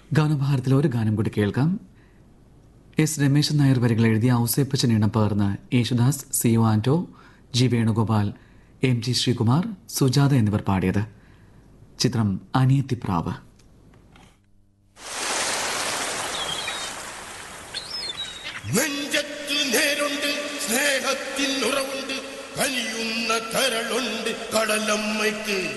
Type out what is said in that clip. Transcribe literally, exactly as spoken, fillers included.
ഗാനഭാരത്തിൽ ഒരു ഗാനം കൂടി കേൾക്കാം. എസ് രമേശൻ നായർ വരികൾ എഴുതിയ ഔസേപ്പച്ചൻ ഇണം പകർന്ന് Yesudas, C O Anto, G Venugopal, M G Sreekumar, Sujatha എന്നിവർ പാടിയത്. ചിത്രം അനിയത്തിപ്രാവ്. നെഞ്ചത്തു നേരുണ്ട്, സ്നേഹത്തിൻ ഉറവുണ്ട്, കനിയുന്ന കരളുണ്ട് കടലമ്മയ്ക്ക്.